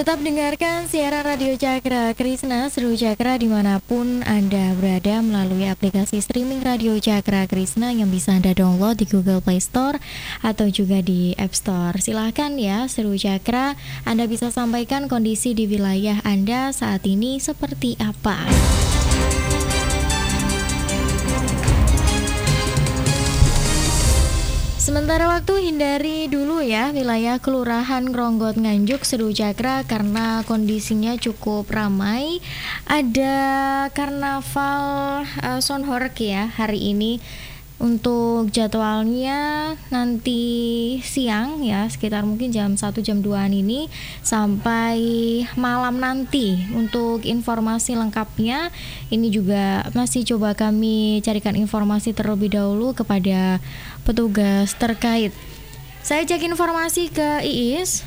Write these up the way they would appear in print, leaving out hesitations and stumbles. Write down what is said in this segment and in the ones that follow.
Tetap dengarkan siaran Radio Cakra Krisna, Seru Cakra dimanapun Anda berada melalui aplikasi streaming Radio Cakra Krisna yang bisa Anda download di Google Play Store atau juga di App Store. Silahkan ya Seru Cakra, Anda bisa sampaikan kondisi di wilayah Anda saat ini seperti apa. Sementara waktu hindari dulu ya wilayah Kelurahan Ngronggot Nganjuk Seru Cakra karena kondisinya cukup ramai. Ada karnaval Sonhork ya hari ini. Untuk jadwalnya nanti siang ya sekitar mungkin jam 1 jam 2an ini sampai malam nanti. Untuk informasi lengkapnya ini juga masih coba kami carikan informasi terlebih dahulu kepada petugas terkait. Saya cek informasi ke Iis.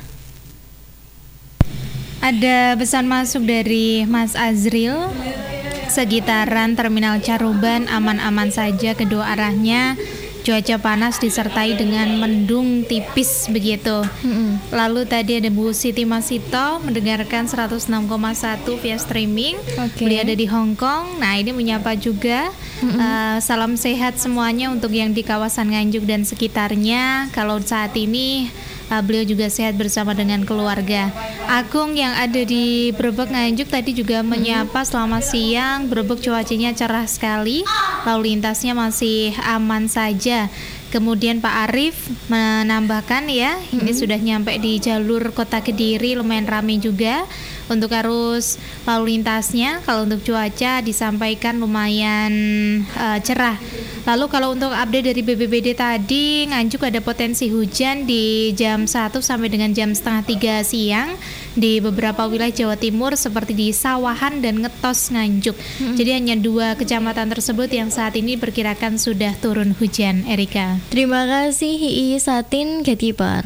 Ada pesan masuk dari Mas Azril. Sekitaran Terminal Caruban aman-aman saja kedua arahnya. Cuaca panas disertai dengan mendung tipis begitu. Lalu tadi ada Bu Siti Masito mendengarkan 106,1 via streaming. Beliau ada di Hong Kong. Nah ini menyapa juga. Salam sehat semuanya untuk yang di kawasan Nganjuk dan sekitarnya. Kalau saat ini beliau juga sehat bersama dengan keluarga. Agung yang ada di Brebek Nganjuk tadi juga menyapa selamat siang. Brebek cuacanya cerah sekali, lalu lintasnya masih aman saja. Kemudian Pak Arif menambahkan ya, ini sudah nyampe di jalur Kota Kediri, lumayan ramai juga. Untuk arus lalu lintasnya, kalau untuk cuaca disampaikan lumayan cerah. Lalu kalau untuk update dari BPBD tadi, Nganjuk ada potensi hujan di jam 1 sampai dengan jam setengah 3 siang di beberapa wilayah Jawa Timur seperti di Sawahan dan Ngetos Nganjuk. Jadi hanya 2 kecamatan tersebut yang saat ini perkirakan sudah turun hujan, Erika. Terima kasih Hi'i Satin Gatekeeper.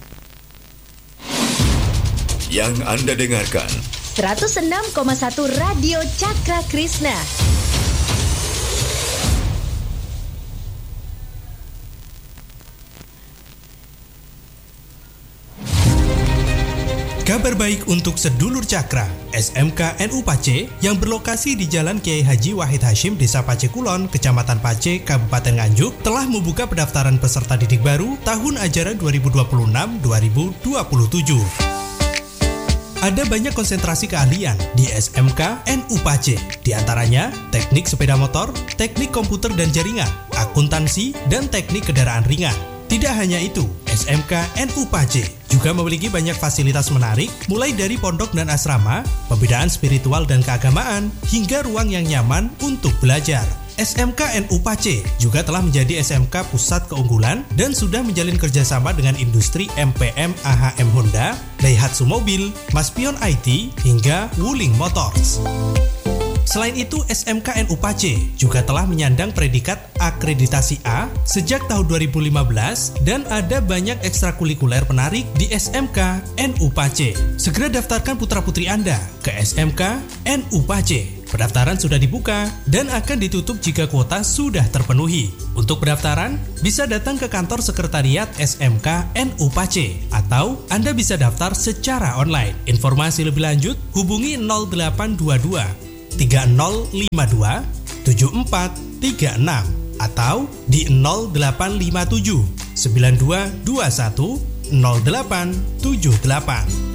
Yang Anda dengarkan 106,1 Radio Cakra Krisna. Kabar baik untuk sedulur Cakra, SMK NU Pace yang berlokasi di Jalan Kiai Haji Wahid Hashim, Desa Pace Kulon, Kecamatan Pace, Kabupaten Nganjuk, telah membuka pendaftaran peserta didik baru tahun ajaran 2026-2027. Ada banyak konsentrasi keahlian di SMK NU Pace, di antaranya teknik sepeda motor, teknik komputer dan jaringan, akuntansi, dan teknik kendaraan ringan. Tidak hanya itu, SMK NU Pace juga memiliki banyak fasilitas menarik, mulai dari pondok dan asrama, pembinaan spiritual dan keagamaan, hingga ruang yang nyaman untuk belajar. SMK NU Pace juga telah menjadi SMK pusat keunggulan dan sudah menjalin kerjasama dengan industri MPM AHM Honda, Daihatsu Mobil, Maspion IT, hingga Wuling Motors. Selain itu, SMK NU Pace juga telah menyandang predikat akreditasi A sejak tahun 2015 dan ada banyak ekstrakurikuler menarik di SMK NU Pace. Segera daftarkan putra-putri Anda ke SMK NU Pace. Pendaftaran sudah dibuka dan akan ditutup jika kuota sudah terpenuhi. Untuk pendaftaran, bisa datang ke kantor sekretariat SMK NU Pace atau Anda bisa daftar secara online. Informasi lebih lanjut hubungi 0822 3052 7436 atau di 0857 9221 0878.